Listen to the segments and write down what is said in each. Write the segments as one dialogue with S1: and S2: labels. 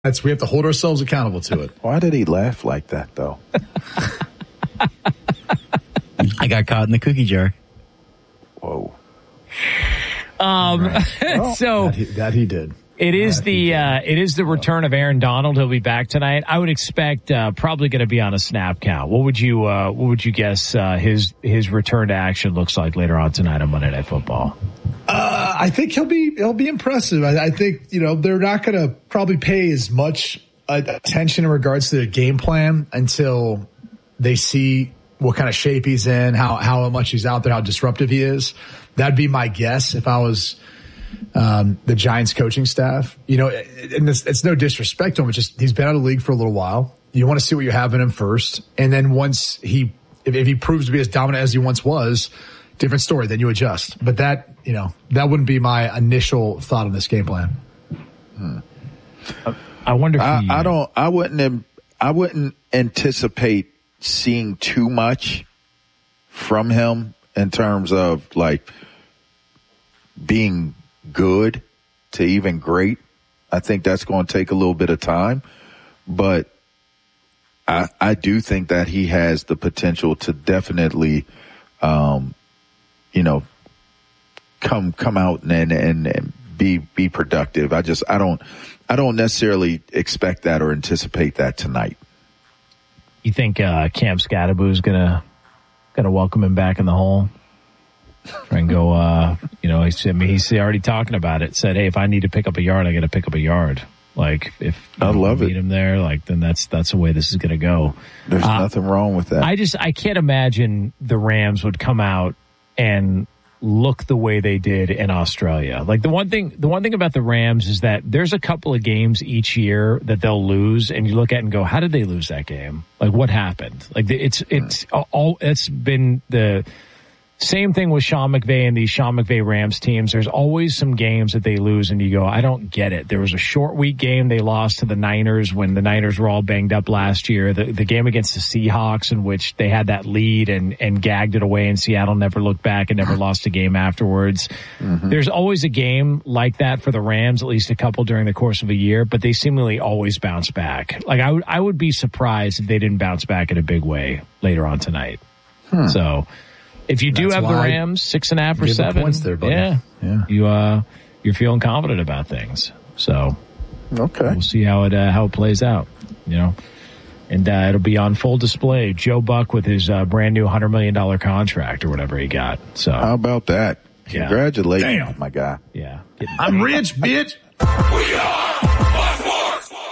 S1: We have to hold ourselves accountable to it.
S2: Why did he laugh like that, though?
S3: I got caught in the cookie jar.
S2: Whoa.
S1: Right.
S3: Well,
S1: so that he did.
S3: It is the return of Aaron Donald. He'll be back tonight. I would expect probably going to be on a snap count. What would you guess his return to action looks like later on tonight on Monday Night Football?
S1: I think he'll be impressive. I think they're not going to probably pay as much attention in regards to the game plan until they see what kind of shape he's in, how much he's out there, how disruptive he is. That'd be my guess if I was the Giants coaching staff. And it's no disrespect to him. It's just he's been out of the league for a little while. You want to see what you have in him first, and then once if he proves to be as dominant as he once was, different story. Then you adjust. But that wouldn't be my initial thought on this game plan.
S3: I wonder.
S2: I wouldn't anticipate seeing too much from him in terms of like being good to even great. I think that's going to take a little bit of time, but I do think that he has the potential to definitely, come out and be productive. I don't necessarily expect that or anticipate that tonight.
S3: You think Cam Scadaboo gonna welcome him back in the hole? Try and go. He's already talking about it. Said, hey, if I need to pick up a yard, I got to pick up a yard. Like if
S2: I love
S3: beat him there, like then that's the way this is gonna go.
S2: There's nothing wrong with that.
S3: I can't imagine the Rams would come out and look the way they did in Australia. Like the one thing about the Rams is that there's a couple of games each year that they'll lose, and you look at it and go, how did they lose that game? Like what happened? Like it's been the same thing with Sean McVay and these Sean McVay Rams teams. There's always some games that they lose and you go, I don't get it. There was a short week game they lost to the Niners when the Niners were all banged up last year. The game against the Seahawks in which they had that lead and gagged it away, and Seattle never looked back and never lost a game afterwards. Mm-hmm. There's always a game like that for the Rams, at least a couple during the course of a year, but they seemingly always bounce back. Like I would be surprised if they didn't bounce back in a big way later on tonight. So if you do have the Rams 6.5 or 7,
S1: points there, buddy.
S3: Yeah, you're feeling confident about things. So
S2: okay,
S3: we'll see how it plays out. And it'll be on full display. Joe Buck with his brand new $100 million contract or whatever he got. So
S2: how about that?
S3: Yeah.
S2: Congratulations, my guy.
S3: Yeah,
S1: I'm rich, bitch.
S4: We are Sports.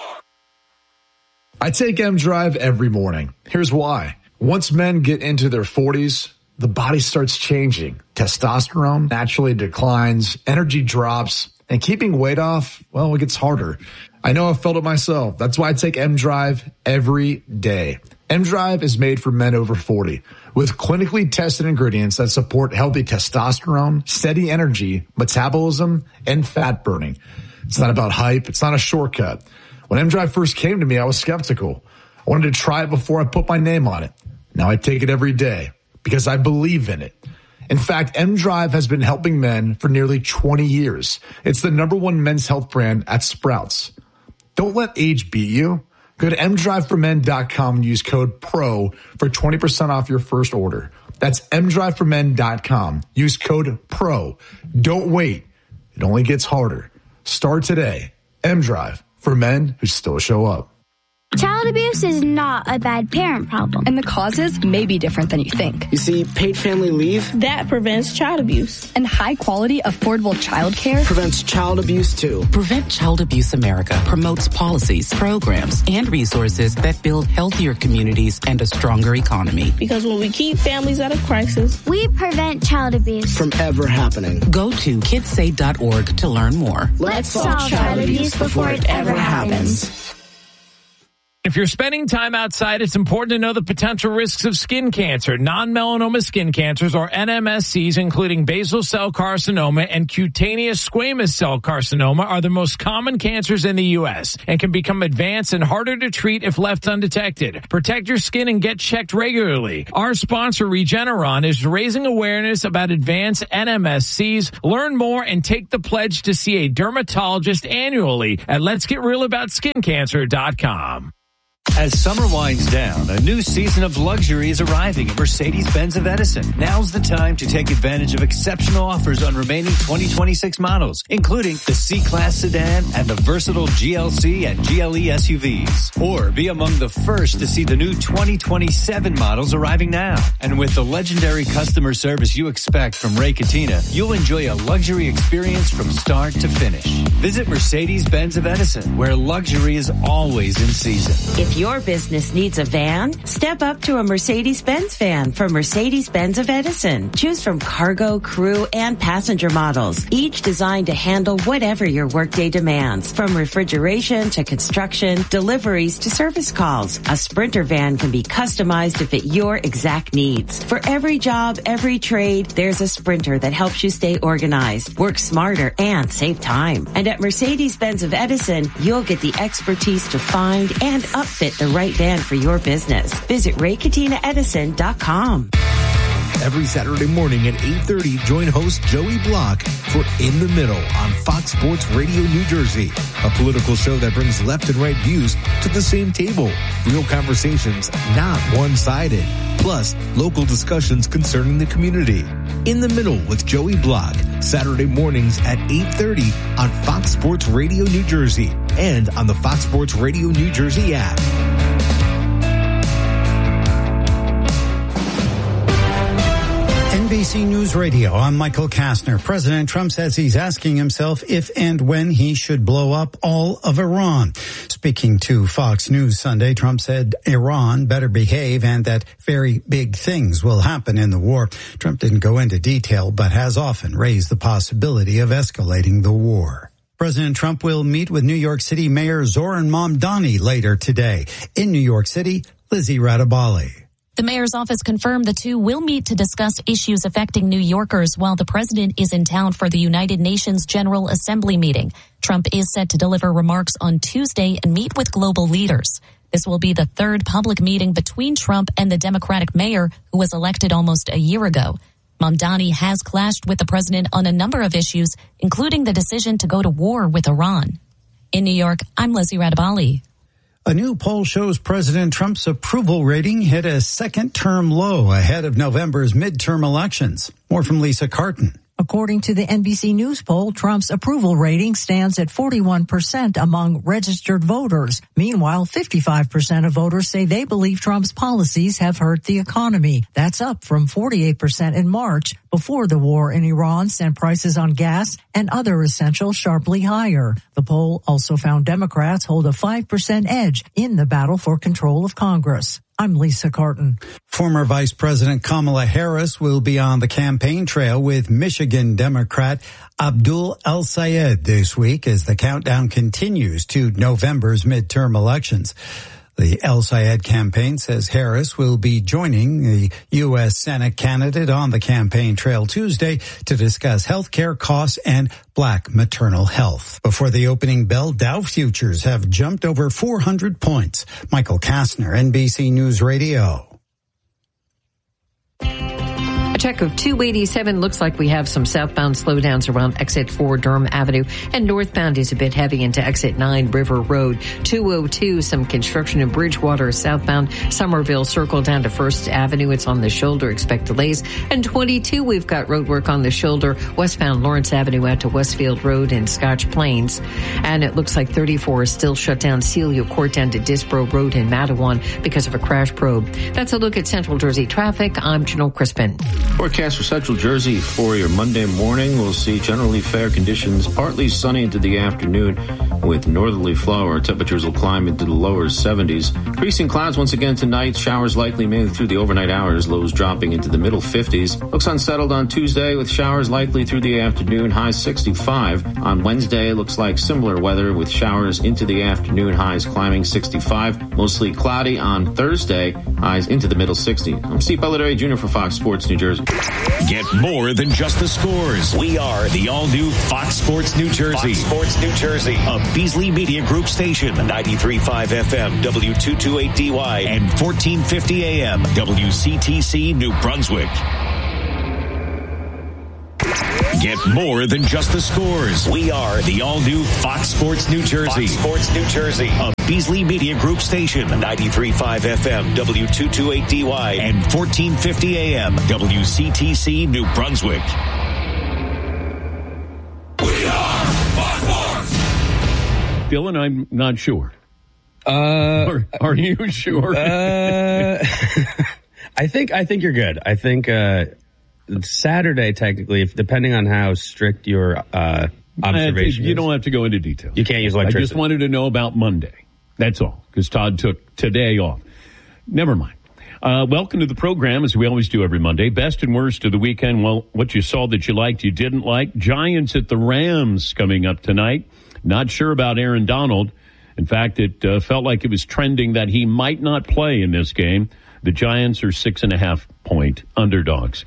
S1: I take M Drive every morning. Here's why. Once men get into their 40s, the body starts changing. Testosterone naturally declines, energy drops, and keeping weight off, well, it gets harder. I know I've felt it myself. That's why I take M Drive every day. M Drive is made for men over 40 with clinically tested ingredients that support healthy testosterone, steady energy, metabolism, and fat burning. It's not about hype. It's not a shortcut. When M Drive first came to me, I was skeptical. I wanted to try it before I put my name on it. Now I take it every day because I believe in it. In fact, M Drive has been helping men for nearly 20 years. It's the #1 men's health brand at Sprouts. Don't let age beat you. Go to mdriveformen.com and use code PRO for 20% off your first order. That's mdriveformen.com. Use code PRO. Don't wait. It only gets harder. Start today. M Drive for men who still show up.
S5: Child abuse is not a bad parent problem.
S6: And the causes may be different than you think.
S7: You see, paid family leave,
S6: that prevents child abuse. And high-quality, affordable child care
S7: prevents child abuse, too.
S8: Prevent Child Abuse America promotes policies, programs, and resources that build healthier communities and a stronger economy.
S6: Because when we keep families out of crisis,
S5: we prevent child abuse
S7: from ever happening.
S8: Go to kidssay.org to learn more.
S5: Let's solve child abuse before it ever happens.
S3: If you're spending time outside, it's important to know the potential risks of skin cancer. Non-melanoma skin cancers, or NMSCs, including basal cell carcinoma and cutaneous squamous cell carcinoma, are the most common cancers in the U.S. and can become advanced and harder to treat if left undetected. Protect your skin and get checked regularly. Our sponsor, Regeneron, is raising awareness about advanced NMSCs. Learn more and take the pledge to see a dermatologist annually at letsgetrealaboutSkinCancer.com.
S9: As summer winds down, a new season of luxury is arriving at Mercedes-Benz of Edison. Now's the time to take advantage of exceptional offers on remaining 2026 models, including the C-Class sedan and the versatile GLC and GLE SUVs. Or be among the first to see the new 2027 models arriving now. And with the legendary customer service you expect from Ray Cattina, you'll enjoy a luxury experience from start to finish. Visit Mercedes-Benz of Edison, where luxury is always in season.
S10: If your business needs a van, step up to a Mercedes-Benz van from Mercedes-Benz of Edison. Choose from cargo, crew, and passenger models, each designed to handle whatever your workday demands. From refrigeration to construction, deliveries to service calls, a Sprinter van can be customized to fit your exact needs. For every job, every trade, there's a Sprinter that helps you stay organized, work smarter, and save time. And at Mercedes-Benz of Edison, you'll get the expertise to find and upfit the right van for your business. Visit RayCatinaEdison.com.
S11: Every Saturday morning at 8:30, join host Joey Block for In the Middle on Fox Sports Radio New Jersey, a political show that brings left and right views to the same table. Real conversations, not one-sided. Plus, local discussions concerning the community. In the Middle with Joey Block, Saturday mornings at 8:30 on Fox Sports Radio New Jersey and on the Fox Sports Radio New Jersey app.
S12: NBC News Radio, I'm Michael Kastner. President Trump says he's asking himself if and when he should blow up all of Iran. Speaking to Fox News Sunday, Trump said Iran better behave and that very big things will happen in the war. Trump didn't go into detail, but has often raised the possibility of escalating the war. President Trump will meet with New York City Mayor Zoran Mamdani later today. In New York City, Lizzie Radabali.
S13: The mayor's office confirmed the two will meet to discuss issues affecting New Yorkers while the president is in town for the United Nations General Assembly meeting. Trump is set to deliver remarks on Tuesday and meet with global leaders. This will be the third public meeting between Trump and the Democratic mayor who was elected almost a year ago. Mamdani has clashed with the president on a number of issues, including the decision to go to war with Iran. In New York, I'm Lizzie Radabali.
S12: A new poll shows President Trump's approval rating hit a second-term low ahead of November's midterm elections. More from Lisa Carton.
S14: According to the NBC News poll, Trump's approval rating stands at 41% among registered voters. Meanwhile, 55% of voters say they believe Trump's policies have hurt the economy. That's up from 48% in March, before the war in Iran sent prices on gas and other essentials sharply higher. The poll also found Democrats hold a 5% edge in the battle for control of Congress. I'm Lisa Carton.
S12: Former Vice President Kamala Harris will be on the campaign trail with Michigan Democrat Abdul El-Sayed this week as the countdown continues to November's midterm elections. The El-Sayed campaign says Harris will be joining the U.S. Senate candidate on the campaign trail Tuesday to discuss health care costs and black maternal health. Before the opening bell, Dow futures have jumped over 400 points. Michael Kastner, NBC News Radio.
S15: A check of 287 looks like we have some southbound slowdowns around exit 4 Durham Avenue, and northbound is a bit heavy into exit 9 River Road. 202, some construction in Bridgewater southbound Somerville Circle down to 1st Avenue. It's on the shoulder. Expect delays. And 22, we've got road work on the shoulder westbound Lawrence Avenue out to Westfield Road in Scotch Plains. And it looks like 34 is still shut down Celia Court down to Disbro Road in Matawan because of a crash probe. That's a look at Central Jersey traffic. I'm Janelle Crispin.
S16: Forecast for Central Jersey for your Monday morning. We'll see generally fair conditions, partly sunny into the afternoon with northerly flow. Our temperatures will climb into the lower 70s. Increasing clouds once again tonight. Showers likely mainly through the overnight hours. Lows dropping into the middle 50s. Looks unsettled on Tuesday with showers likely through the afternoon. High 65. On Wednesday, looks like similar weather with showers into the afternoon. Highs climbing 65. Mostly cloudy on Thursday. Highs into the middle 60s. I'm Steve Bellidere, Jr. for Fox Sports New Jersey.
S17: Get more than just the scores. We are the all-new Fox Sports New Jersey. Fox Sports New Jersey. A Beasley Media Group station. 93.5 FM, W228DY, and 1450 AM, WCTC, New Brunswick. Get more than just the scores. We are the all-new Fox Sports New Jersey. Fox Sports New Jersey. A Beasley Media Group station. 93.5 FM, W228DY, and 1450 AM, WCTC, New Brunswick.
S4: We are Fox Sports.
S18: Dylan, I'm not sure. Are you sure?
S19: I think you're good. I think Saturday, technically, if depending on how strict your observation is.
S18: You don't have to go into detail.
S19: You can't use electricity.
S18: I just wanted to know about Monday. That's all, because Todd took today off. Never mind. Welcome to the program, as we always do every Monday. Best and worst of the weekend. Well, what you saw that you liked, you didn't like. Giants at the Rams coming up tonight. Not sure about Aaron Donald. In fact, it felt like it was trending that he might not play in this game. The Giants are 6.5-point underdogs.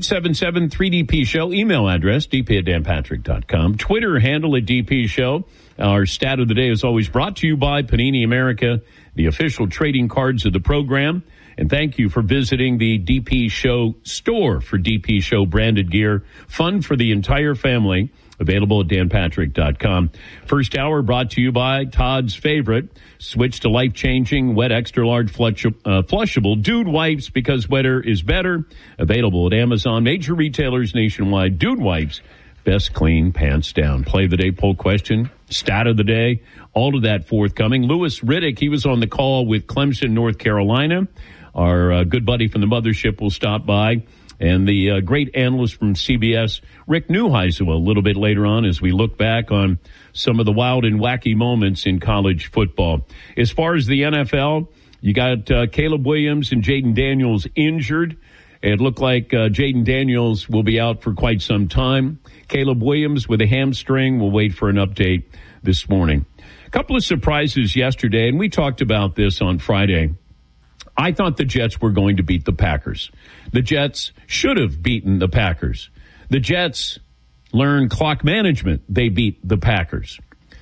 S18: 877-3DP Show. Email address, dp@danpatrick.com. Twitter handle at DP Show. Our stat of the day is always brought to you by Panini America, the official trading cards of the program. And thank you for visiting the DP Show store for DP Show branded gear. Fun for the entire family. Available at danpatrick.com. First hour brought to you by Todd's favorite. Switch to life-changing, wet, extra-large, flushable Dude Wipes, because wetter is better. Available at Amazon. Major retailers nationwide. Dude Wipes. Best clean pants down. Play of the day poll question. Stat of the day. All of that forthcoming. Louis Riddick, he was on the call with Clemson, North Carolina. Our good buddy from the mothership will stop by. And the great analyst from CBS, Rick Neuheisel, a little bit later on as we look back on some of the wild and wacky moments in college football. As far as the NFL, you got Caleb Williams and Jaden Daniels injured. It looked like Jaden Daniels will be out for quite some time. Caleb Williams with a hamstring. We'll wait for an update this morning. A couple of surprises yesterday, and we talked about this on Friday. I thought the Jets were going to beat the Packers. The Jets should have beaten the Packers. The Jets learned clock management. They beat the Packers.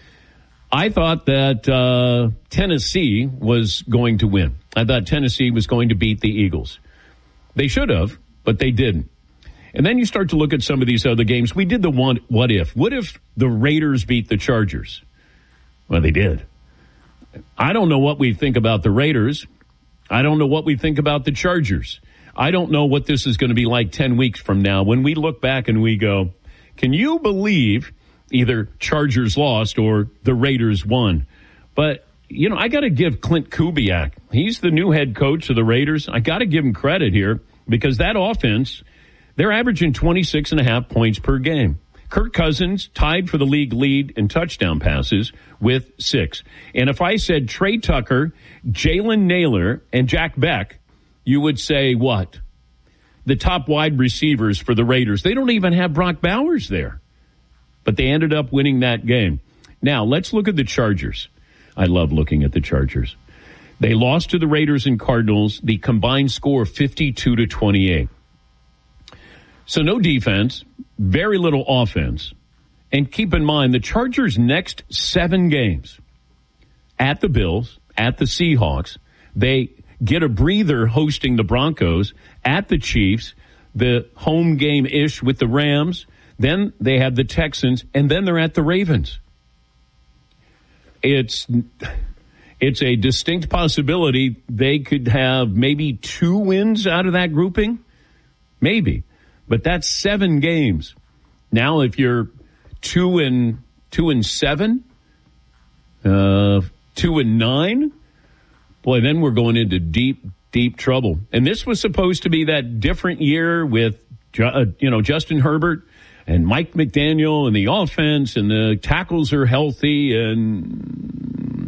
S18: I thought that Tennessee was going to win. I thought Tennessee was going to beat the Eagles. They should have, but they didn't. And then you start to look at some of these other games. We did the one, what if? What if the Raiders beat the Chargers? Well, they did. I don't know what we think about the Raiders. I don't know what we think about the Chargers. I don't know what this is going to be like 10 weeks from now when we look back and we go, can you believe either Chargers lost or the Raiders won? But, you know, I got to give Clint Kubiak, he's the new head coach of the Raiders. I got to give him credit here because that offense, they're averaging 26.5 points per game. Kirk Cousins tied for the league lead in touchdown passes with 6. And if I said Trey Tucker, Jalen Naylor, and Jack Beck, you would say what? The top wide receivers for the Raiders. They don't even have Brock Bowers there. But they ended up winning that game. Now, let's look at the Chargers. I love looking at the Chargers. They lost to the Raiders and Cardinals, the combined score 52-28. So no defense, very little offense. And keep in mind, the Chargers' next 7 games at the Bills, at the Seahawks, they get a breather hosting the Broncos, at the Chiefs, the home game-ish with the Rams, then they have the Texans, and then they're at the Ravens. It's a distinct possibility they could have maybe 2 wins out of that grouping. Maybe. But that's 7 games. Now, if you're 2-7, 2-9, boy, then we're going into deep, deep trouble. And this was supposed to be that different year with Justin Herbert and Mike McDaniel and the offense and the tackles are healthy and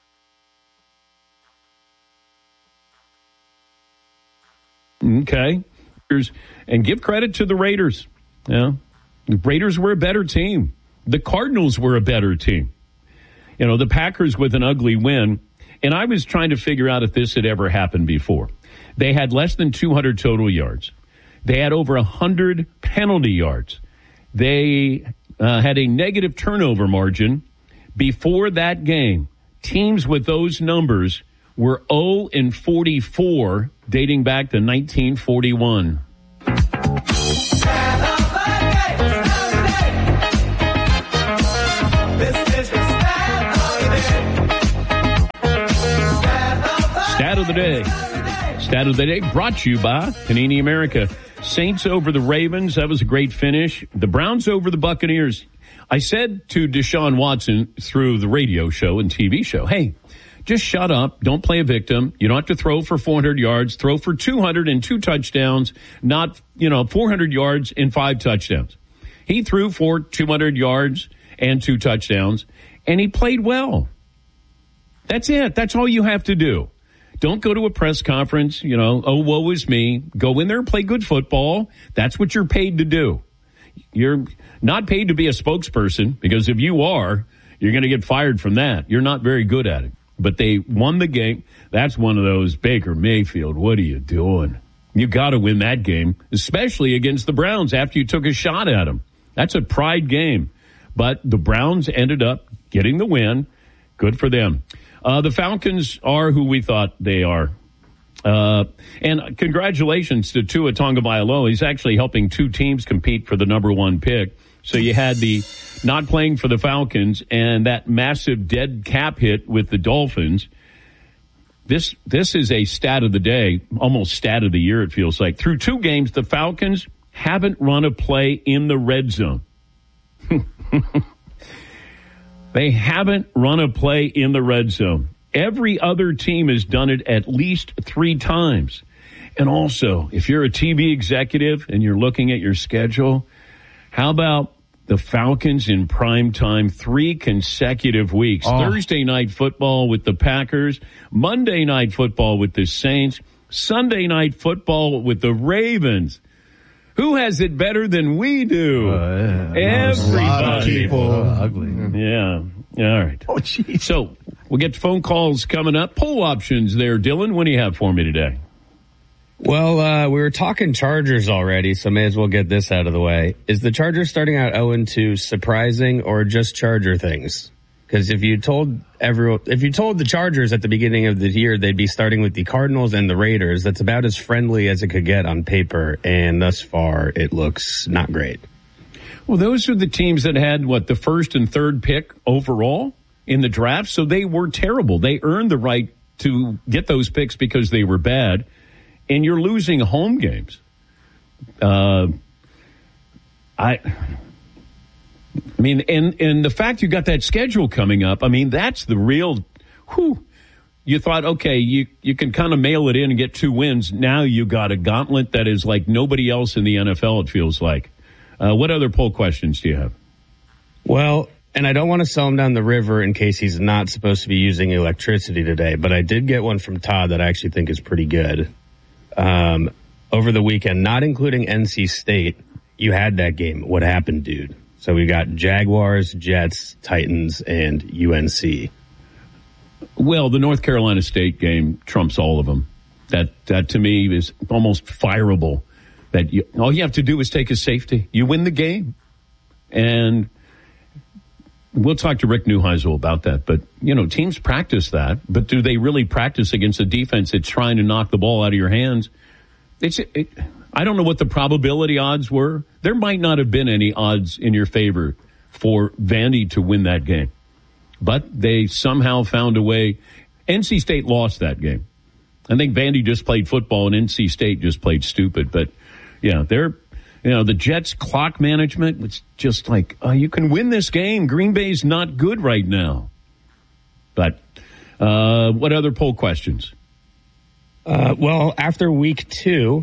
S18: okay. And give credit to the Raiders. Yeah. The Raiders were a better team. The Cardinals were a better team. The Packers with an ugly win. And I was trying to figure out if this had ever happened before. They had less than 200 total yards. They had over 100 penalty yards. They had a negative turnover margin. Before that game, teams with those numbers were 0-44 dating back to 1941. Stat of the day. Stat of the day brought to you by Panini America. Saints over the Ravens. That was a great finish. The Browns over the Buccaneers. I said to Deshaun Watson through the radio show and TV show, hey, just shut up. Don't play a victim. You don't have to throw for 400 yards. Throw for 200 and 2 touchdowns, not, 400 yards and 5 touchdowns. He threw for 200 yards and 2 touchdowns, and he played well. That's it. That's all you have to do. Don't go to a press conference, oh, woe is me. Go in there and play good football. That's what you're paid to do. You're not paid to be a spokesperson, because if you are, you're going to get fired from that. You're not very good at it. But they won the game. That's one of those, Baker Mayfield, what are you doing? You got to win that game, especially against the Browns after you took a shot at them. That's a pride game. But the Browns ended up getting the win. Good for them. The Falcons are who we thought they are. And congratulations to Tua Tagovailoa. He's actually helping 2 teams compete for the number 1 pick. So you had the not playing for the Falcons and that massive dead cap hit with the Dolphins. This is a stat of the day, almost stat of the year, it feels like. Through 2 games, the Falcons haven't run a play in the red zone. They haven't run a play in the red zone. Every other team has done it at least 3 times. And also, if you're a TV executive and you're looking at your schedule, how about the Falcons in prime time 3 consecutive weeks? Thursday night football with the Packers, Monday night football with the Saints, Sunday night football with the Ravens. Who has it better than we do? Everybody.
S3: Ugly.
S18: Yeah. All right.
S3: Oh, geez.
S18: So we'll get phone calls coming up. Poll options there, Dylan. What do you have for me today?
S19: Well, we were talking Chargers already, so may as well get this out of the way. Is the Chargers starting out 0-2 surprising or just Charger things? Because if you told the Chargers at the beginning of the year they'd be starting with the Cardinals and the Raiders, that's about as friendly as it could get on paper, and thus far it looks not great.
S18: Well, those are the teams that had, the first and third pick overall in the draft, so they were terrible. They earned the right to get those picks because they were bad, and you're losing home games. I mean, and the fact you got that schedule coming up, I mean, that's the real, you thought, okay, you can kind of mail it in and get 2 wins. Now you got a gauntlet that is like nobody else in the NFL, it feels like. What other poll questions do you have?
S19: Well, and I don't want to sell him down the river in case he's not supposed to be using electricity today, but I did get one from Todd that I actually think is pretty good. Over the weekend, not including NC State, you had that game. What happened, dude? So we got Jaguars, Jets, Titans, and UNC.
S18: Well, the North Carolina State game trumps all of them. That to me is almost fireable. All you have to do is take a safety. You win the game. And we'll talk to Rick Neuheisel about that. But, teams practice that. But do they really practice against a defense that's trying to knock the ball out of your hands? I don't know what the probability odds were. There might not have been any odds in your favor for Vandy to win that game. But they somehow found a way. NC State lost that game. I think Vandy just played football and NC State just played stupid. But, yeah, the Jets' clock management was just like, you can win this game. Green Bay's not good right now. But what other poll questions?
S19: Well, after week 2,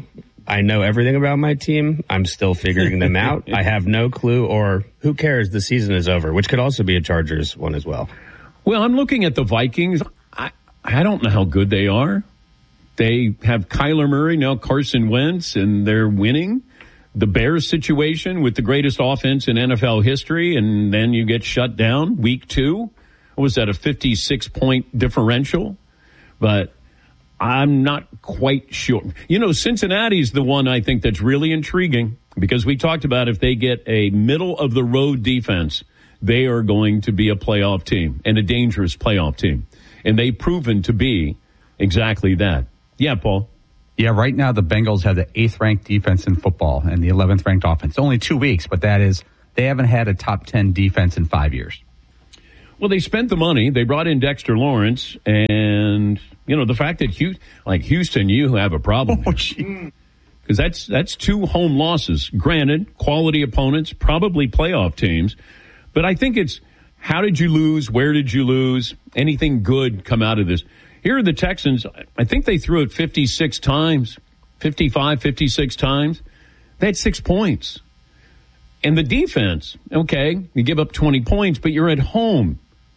S19: I know everything about my team. I'm still figuring them out. I have no clue, or who cares? The season is over, which could also be a Chargers one as well.
S18: Well, I'm looking at the Vikings. I don't know how good they are. They have Kyler Murray, now Carson Wentz, and they're winning. The Bears situation with the greatest offense in NFL history, and then you get shut down week 2. What was that, a 56-point differential? But I'm not quite sure. Cincinnati's the one I think that's really intriguing, because we talked about if they get a middle-of-the-road defense, they are going to be a playoff team and a dangerous playoff team. And they've proven to be exactly that. Yeah, Paul.
S20: Yeah, right now the Bengals have the 8th-ranked defense in football and the 11th-ranked offense. Only 2 weeks, but that is, they haven't had a top 10 defense in 5 years.
S18: Well, they spent the money. They brought in Dexter Lawrence, and the fact that Houston, you have a problem because that's 2 home losses. Granted, quality opponents, probably playoff teams, but I think it's how did you lose? Where did you lose? Anything good come out of this? Here are the Texans. I think they threw it 56 times, 55, 56 times. They had 6 points. And the defense, okay, you give up 20 points, but you're at home.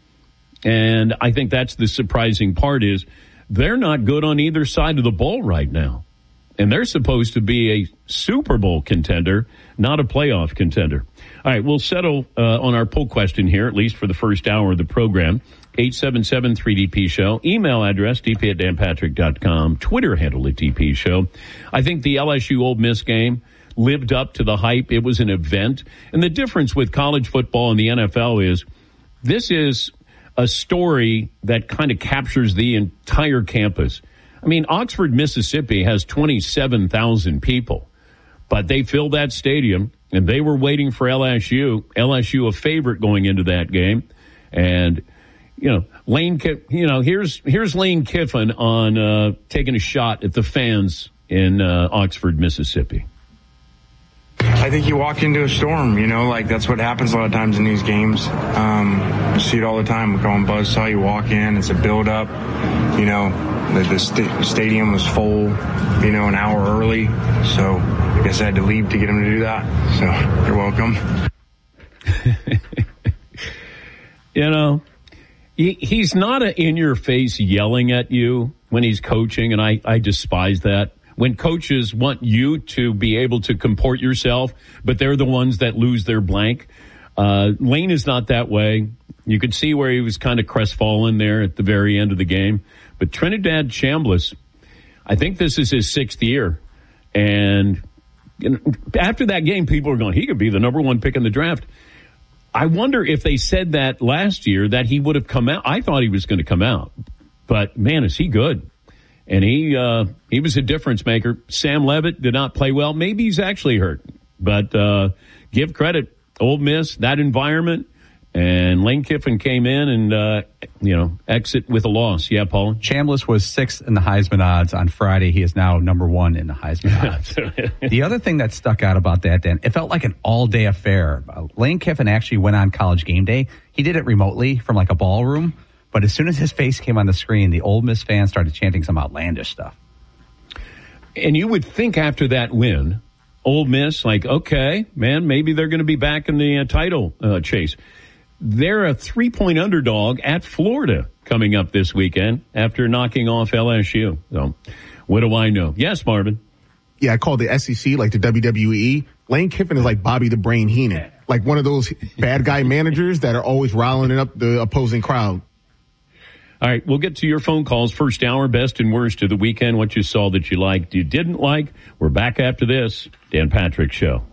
S18: And I think that's the surprising part is they're not good on either side of the ball right now. And they're supposed to be a Super Bowl contender, not a playoff contender. All right, we'll settle on our poll question here, at least for the first hour of the program. 877-3DP Show. Email address, dp@danpatrick.com. Twitter handle at DP Show. I think the LSU Ole Miss game lived up to the hype. It was an event. And the difference with college football and the NFL is this is a story that kind of captures the entire campus. I mean, Oxford, Mississippi has 27,000 people, but they filled that stadium and they were waiting for LSU. LSU a favorite going into that game. And, here's Lane Kiffin on taking a shot at the fans in Oxford, Mississippi.
S21: I think you walk into a storm, that's what happens a lot of times in these games. You see it all the time. We call them buzzsaw. You walk in, it's a build-up. The stadium was full, an hour early. So I guess I had to leave to get him to do that. So you're welcome.
S18: He's not in-your-face yelling at you when he's coaching, and I despise that. When coaches want you to be able to comport yourself, but they're the ones that lose their blank. Lane is not that way. You could see where he was kind of crestfallen there at the very end of the game. But Trinidad Chambliss, I think this is his 6th year. And after that game, people are going, he could be the number 1 pick in the draft. I wonder if they said that last year that he would have come out. I thought he was going to come out. But, man, is he good. And he was a difference maker. Sam Leavitt did not play well. Maybe he's actually hurt. But give credit. Ole Miss, that environment. And Lane Kiffin came in and, exit with a loss. Yeah, Paul?
S20: Chambliss was 6th in the Heisman odds on Friday. He is now number 1 in the Heisman odds. The other thing that stuck out about that, Dan, it felt like an all-day affair. Lane Kiffin actually went on College Game Day. He did it remotely from like a ballroom. But as soon as his face came on the screen, the Ole Miss fans started chanting some outlandish stuff.
S18: And you would think after that win, Ole Miss, okay, man, maybe they're going to be back in the title chase. They're a 3-point underdog at Florida coming up this weekend after knocking off LSU. So what do I know? Yes, Marvin.
S22: Yeah, I call the SEC like the WWE. Lane Kiffin is like Bobby the Brain Heenan, like one of those bad guy managers that are always riling up the opposing crowd.
S18: All right, we'll get to your phone calls. First hour, best and worst of the weekend, what you saw that you liked, you didn't like. We're back after this. Dan Patrick Show.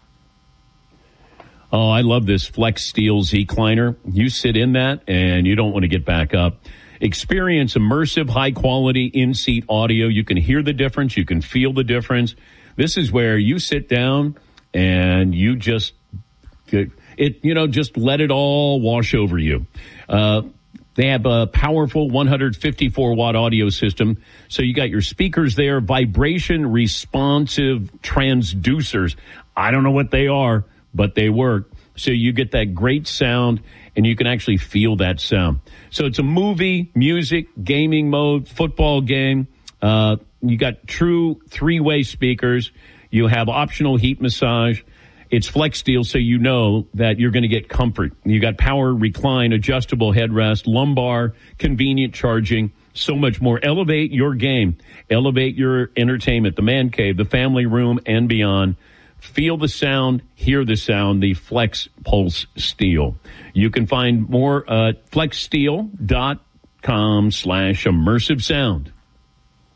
S18: Oh, I love this Flex Steel Z-Cliner. You sit in that and you don't want to get back up. Experience immersive, high-quality in-seat audio. You can hear the difference. You can feel the difference. This is where you sit down and you just let it all wash over you. They have a powerful 154-watt audio system. So you got your speakers there, vibration responsive transducers. I don't know what they are, but they work. So you get that great sound, and you can actually feel that sound. So it's a movie, music, gaming mode, football game. You got true 3-way speakers. You have optional heat massage. It's Flex Steel, so you know that you're going to get comfort. You got power recline, adjustable headrest, lumbar, convenient charging, so much more. Elevate your game. Elevate your entertainment, the man cave, the family room, and beyond. Feel the sound, hear the sound, the Flex Pulse Steel. You can find more at flexsteel.com/immersive sound.